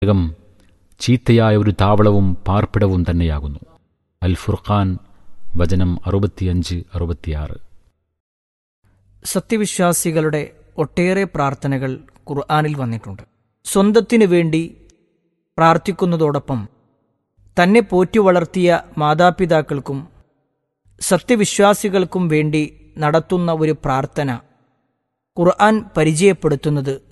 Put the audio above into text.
നരകം ചീത്തയായ ഒരു താവളവും പാർപ്പിടവും തന്നെയാകുന്നു. അൽ ഫുർഖാൻ വചനം 65-66. സത്യവിശ്വാസികളുടെ ഒട്ടേറെ പ്രാർത്ഥനകൾ ഖുർആനിൽ വന്നിട്ടുണ്ട്. സ്വന്തത്തിനു വേണ്ടി പ്രാർത്ഥിക്കുന്നതോടൊപ്പം തന്നെ പോറ്റി വളർത്തിയ മാതാപിതാക്കൾക്കും സത്യവിശ്വാസികൾക്കും വേണ്ടി നടത്തുന്ന ഒരു പ്രാർത്ഥന ഖുർആൻ പരിചയപ്പെടുത്തുന്നത്